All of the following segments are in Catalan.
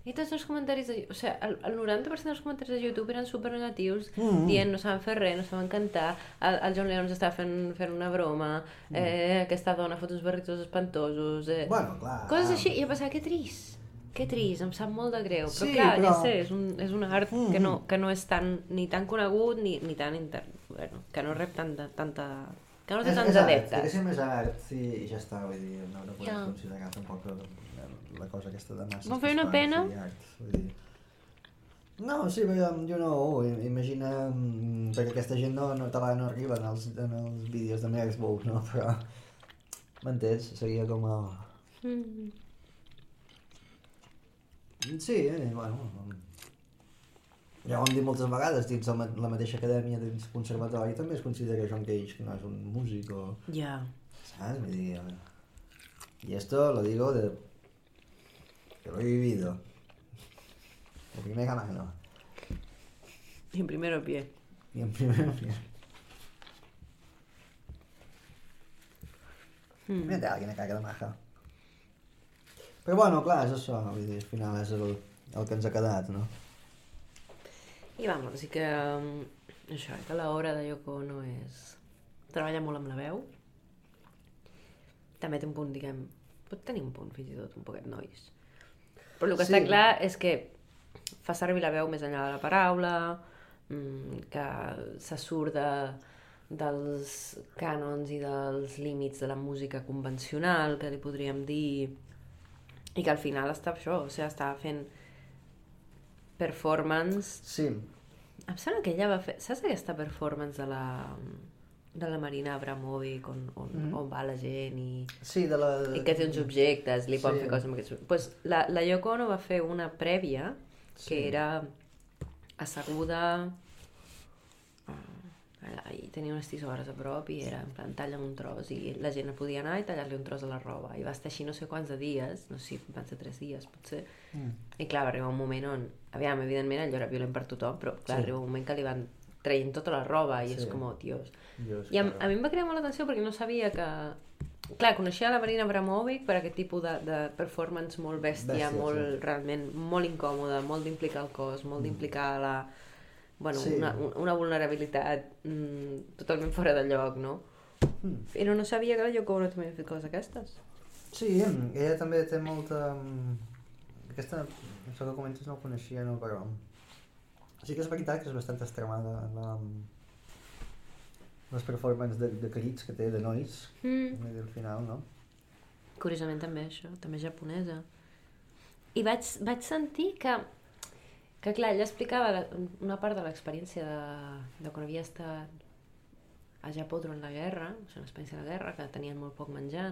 I tots els comentaris, o sigui, el 90% dels comentaris de YouTube eren supernegatius, dient no saben fer res, no saben cantar, el John Lennon està fent una broma, aquesta dona fot uns barritos espantosos, Bueno, clar. Coses així, i jo pensava, que trist, em sap molt de greu, però Sí, clar, però... ja sé, és un art que no és ni tan conegut ni tan bueno, que no rep tanta que no té tants adeptes. És més art i ja està, vull dir, no podem considerar tampoc la cosa aquesta de masses. Vam fer una pena? No, sí, jo no, imagina, perquè aquesta gent no arriba en els vídeos de Merzbow, no? Però, m'entens? Seria com a... Sí, bueno... Ja ho hem dit moltes vegades, dins la mateixa acadèmia, dins el conservatori, també es considera John Cage que no és un músic o... Ja. ¿Sabes? Me diría, y esto lo digo que lo he vivido. De primera mano. Y en primero pie. Y en primero pie. Mira, té alguien cara de maja. Però bueno, clar, és això, vull dir, al final és el que ens ha quedat, no? I vamos, sí que això, que l'obra de Yoko Ono treballa molt amb la veu. També té un punt, diguem, pot tenir un punt fins i tot un poquet nois. Però el que està clar és que fa servir la veu més enllà de la paraula, que se surt dels cànons i dels límits de la música convencional, que li podríem dir, i que al final està això, o sigui, està fent performance. Sí. Em sembla que ella va fer... Saps aquesta performance de la Marina Abramovic on va la gent i... Sí, i que té uns objectes, li poden fer coses amb aquests... Pues la Yoko Ono va fer una prèvia que era asseguda i tenia unes tisores a prop i era en plan talla'm un tros i la gent podia anar i tallar-li un tros a la roba i va estar així no sé quants de dies, no sé si van ser 3 dies potser, i clar va arribar un moment on, aviam, evidentment allò era violent per tothom, però clar, arriba un moment que li van traient tota la roba i és com, tios. I a mi em va cridar molt l'atenció perquè no sabia que... Clar, coneixia la Marina Abramovic per aquest tipus de performance molt bèstia, molt, realment, molt incòmode, molt d'implicar el cos, molt d'implicar la... Bueno, una vulnerabilitat totalment fora de lloc, no? Però no sabia que la Yoko Ono també havia fet coses aquestes. Sí, ella també té molta... Aquesta, això que comentes no ho coneixia, no, però... Sí que és veritat que és bastant extremada les performances de crits que té, de nois, al final, no? Curiosament també això, també japonesa. I vaig sentir que clar, ella explicava una part de l'experiència de quan havia estat a Japó durant la guerra, o sigui, l'experiència de la guerra, que tenien molt poc menjar,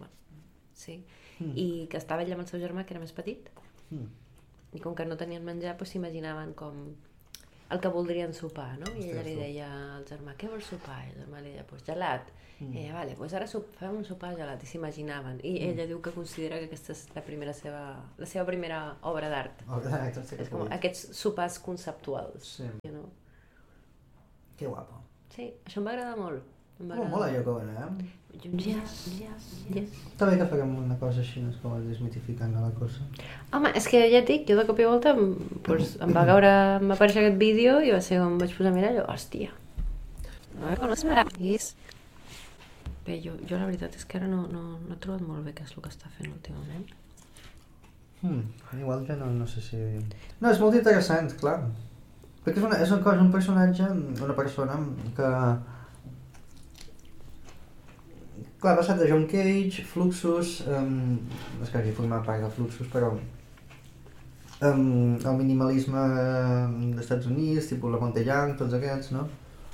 i que estava ella amb el seu germà, que era més petit, i com que no tenien menjar, doncs s'imaginaven com el que voldrien sopar, no? I ella li deia al germà, què vols sopar? I el germà li deia, doncs gelat. I ella, vale, doncs ara fem un sopar gelat, i s'imaginaven. I ella diu que considera que aquesta és la seva primera obra d'art. És com aquests sopars conceptuals. Sí. You know? Que guapo. Sí, això em va agradar molt. Molt la Yoko Ono, Yes. També que farem una cosa així, no és com desmitificant la cosa. Home, és que ja et dic, jo de cop i volta em va aparèixer aquest vídeo i va ser com vaig posar a mirar i hòstia. No esperis. Bé, jo la veritat és que ara no he trobat molt bé què és el que està fent últimament. Igual ja no sé si... No, és molt interessant, clar. Perquè és un personatge, una persona que... Clar, ha passat de John Cage, Fluxus, és que hagi format part de Fluxus, però el minimalisme dels Estats Units, tipus la Monte Young, tots aquests, no?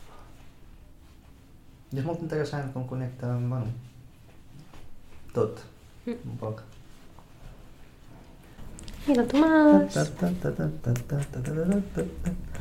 I és molt interessant com connecta, bueno, tot, un poc. Mira, Tomàs!